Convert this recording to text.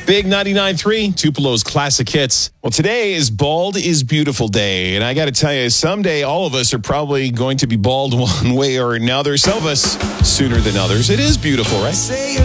Big 99.3, Tupelo's classic hits. Well, today is Bald is Beautiful Day. And I got to tell you, someday all of us are probably going to be bald one way or another. Some of us sooner than others. It is beautiful, right?